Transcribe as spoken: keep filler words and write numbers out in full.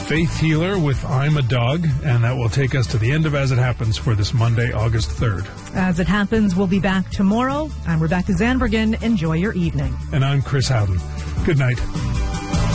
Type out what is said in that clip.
Faith Healer with I'm a Dog, and that will take us to the end of As It Happens for this Monday, August third. As It Happens, we'll be back tomorrow. I'm Rebecca Zandbergen. Enjoy your evening. And I'm Chris Howden. Good night.